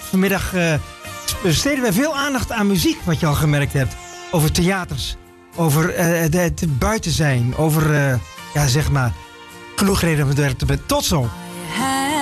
Vanmiddag besteden wij veel aandacht aan muziek, wat je al gemerkt hebt. Over theaters, over het buiten zijn, over, zeg maar, genoeg reden om er te zijn. Tot zo!